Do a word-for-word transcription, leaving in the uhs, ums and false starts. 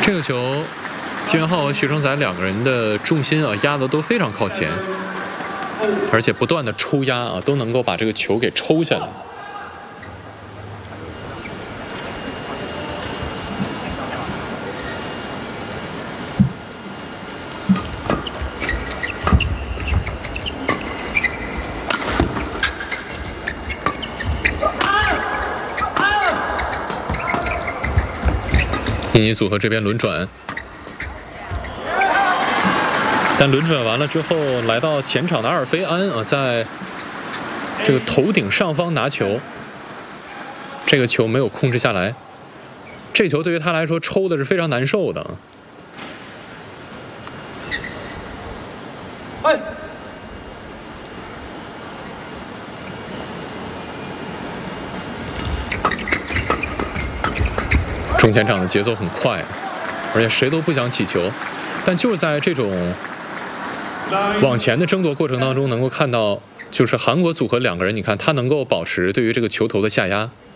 这个球，金元浩和徐成宰两个人的重心啊压得都非常靠前，而且不断的抽压啊，都能够把这个球给抽下来。 印尼组合这边轮转，但轮转完了之后，来到前场的阿尔菲安啊，在这个头顶上方拿球，这个球没有控制下来，这球对于他来说抽的是非常难受的。哎。 中前场的节奏很快，而且谁都不想起球，但就是在这种往前的争夺过程当中，能够看到，就是韩国组合两个人，你看他能够保持对于这个球头的下压，